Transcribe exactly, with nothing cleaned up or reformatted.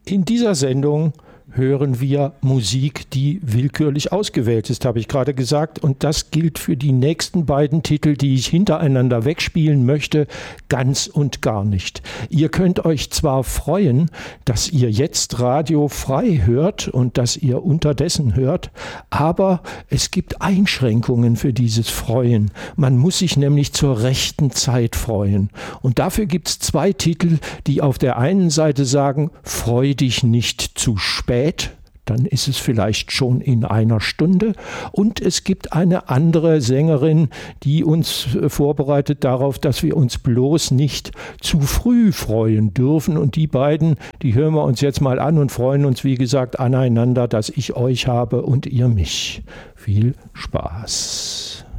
In dieser Sendung hören wir Musik, die willkürlich ausgewählt ist, habe ich gerade gesagt. Und das gilt für die nächsten beiden Titel, die ich hintereinander wegspielen möchte, ganz und gar nicht. Ihr könnt euch zwar freuen, dass ihr jetzt Radio frei hört und dass ihr unterdessen hört, aber es gibt Einschränkungen für dieses Freuen. Man muss sich nämlich zur rechten Zeit freuen. Und dafür gibt es zwei Titel, die auf der einen Seite sagen, freu dich nicht zu spät, dann ist es vielleicht schon in einer Stunde. Und es gibt eine andere Sängerin, die uns vorbereitet darauf, dass wir uns bloß nicht zu früh freuen dürfen. Und die beiden, die hören wir uns jetzt mal an und freuen uns, wie gesagt, aneinander, dass ich euch habe und ihr mich. Viel Spaß.